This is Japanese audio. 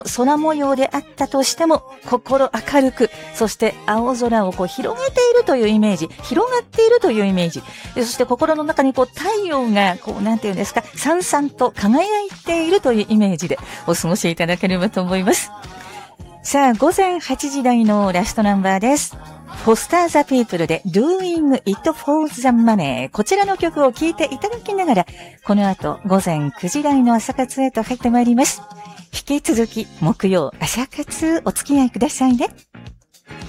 空模様であったとしても、心明るく、そして青空を広げているというイメージ、広がっているというイメージ、そして心の中に太陽が、なんていうんですか、さんさんと輝いているというイメージでお過ごしいただければと思います。さあ、午前8時台のラストナンバーです。フォスターザピープルで Doing It for the Money。こちらの曲を聴いていただきながら、この後午前9時台の朝活へと入ってまいります。引き続き木曜朝活お付き合いくださいね。